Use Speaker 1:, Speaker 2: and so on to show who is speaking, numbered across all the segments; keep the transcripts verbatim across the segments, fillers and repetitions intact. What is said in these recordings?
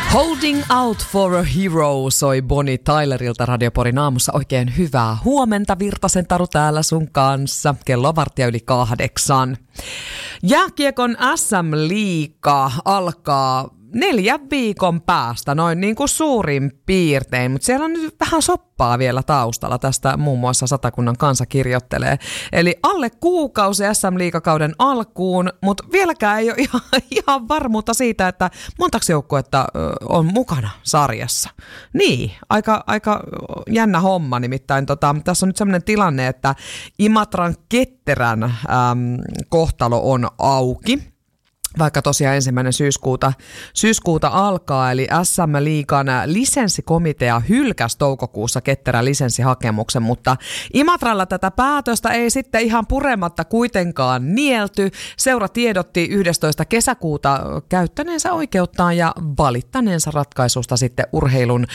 Speaker 1: Holding Out for a Hero soi Bonnie Tylerilta Radio Porin aamussa. Oikein hyvää huomenta, Virtasen Taru täällä sun kanssa. Kello on varttia yli kahdeksan. Jääkiekon äs äm-liiga alkaa neljän viikon päästä, noin niin kuin suurin piirtein, mutta siellä on nyt vähän soppaa vielä taustalla, tästä muun muassa Satakunnan Kansa kirjoittelee. Eli alle kuukausi äs äm-liigakauden alkuun, mutta vieläkään ei ole ihan, ihan varmuutta siitä, että montako joukkuetta on mukana sarjassa. Niin, aika, aika jännä homma nimittäin. Tota, tässä on nyt sellainen tilanne, että Imatran Ketterän äm, kohtalo on auki. Vaikka tosiaan ensimmäinen syyskuuta, syyskuuta alkaa, eli äs äm-liigan lisenssikomitea hylkäsi toukokuussa Ketterän lisenssihakemuksen, mutta Imatralla tätä päätöstä ei sitten ihan purematta kuitenkaan nielty. Seura tiedotti yhdestoista kesäkuuta käyttäneensä oikeuttaan ja valittaneensa ratkaisusta sitten urheilun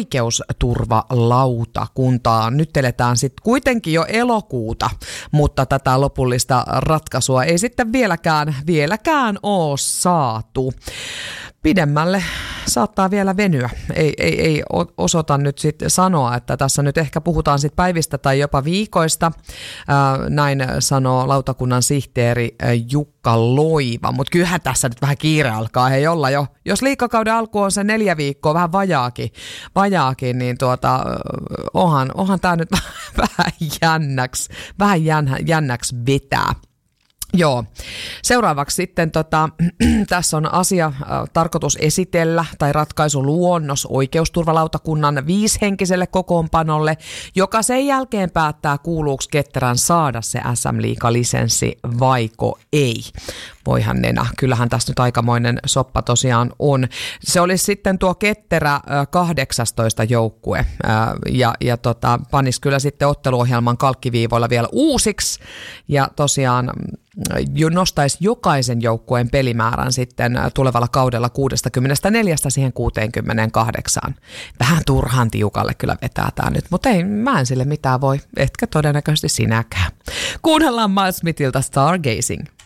Speaker 1: oikeusturvalautakuntaan. Nyt eletään sitten kuitenkin jo elokuuta, mutta tätä lopullista ratkaisua ei sitten vieläkään, vieläkään ole saatu. Pidemmälle saattaa vielä venyä. Ei, ei, ei osoita nyt sitten sanoa, että tässä nyt ehkä puhutaan sitten päivistä tai jopa viikoista. Näin sanoo lautakunnan sihteeri Jukka Loiva. Mutta kyllähän tässä nyt vähän kiire alkaa hei olla jo. Jos liigakauden alku on se neljä viikkoa, vähän vajaakin, vajaakin niin tuota, onhan, onhan tämä nyt vähän jännäksi, vähän jännäksi vetää. Joo. Seuraavaksi sitten tota, tässä on asia äh, tarkoitus esitellä tai ratkaisuluonnos oikeusturvalautakunnan viisihenkiselle kokoonpanolle, joka sen jälkeen päättää kuuluuko Ketterän saada se äs äm-liiga-lisenssi vaiko ei. Voihan nena, kyllähän tässä nyt aikamoinen soppa tosiaan on. Se olisi sitten tuo Ketterä äh, kahdeksastoista joukkue äh, ja, ja tota, panisi kyllä sitten otteluohjelman kalkkiviivoilla vielä uusiksi ja tosiaan jo nostaisi jokaisen joukkueen pelimäärän sitten tulevalla kaudella kuusikymmentäneljä siihen kuusikymmentäkahdeksan. Vähän turhan tiukalle kyllä vetää tämä nyt, mutta ei, mä en sille mitään voi, etkä todennäköisesti sinäkään. Kuunnellaan Miles Smithiltä Stargazing.